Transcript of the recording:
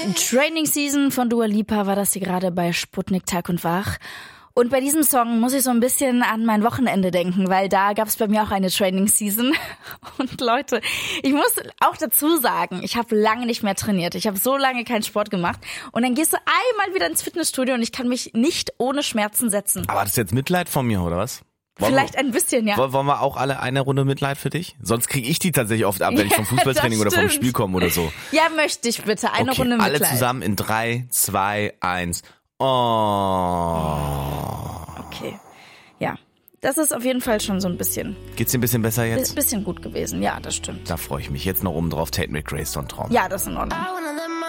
Training Season von Dua Lipa war das hier gerade bei Sputnik Tag und Wach. Und bei diesem Song muss ich so ein bisschen an mein Wochenende denken, weil da gab es bei mir auch eine Training Season. Und Leute, ich muss auch dazu sagen, ich habe lange nicht mehr trainiert. Ich habe so lange keinen Sport gemacht. Und dann gehst du einmal wieder ins Fitnessstudio und ich kann mich nicht ohne Schmerzen setzen. Aber das ist jetzt Mitleid von mir, oder was? Vielleicht ein bisschen, ja. Wollen wir auch alle eine Runde Mitleid für dich? Sonst kriege ich die tatsächlich oft ab, wenn ich vom Fußballtraining oder vom Spiel komme oder so. Ja, möchte ich bitte. Eine Runde Mitleid. Alle zusammen in 3, 2, 1. Oh. Okay. Ja. Das ist auf jeden Fall schon so ein bisschen. Geht's dir ein bisschen besser jetzt? Bisschen gut gewesen. Ja, das stimmt. Da freue ich mich. Jetzt noch oben drauf Tate McRae, so ein Traum. Ja, das ist in Ordnung.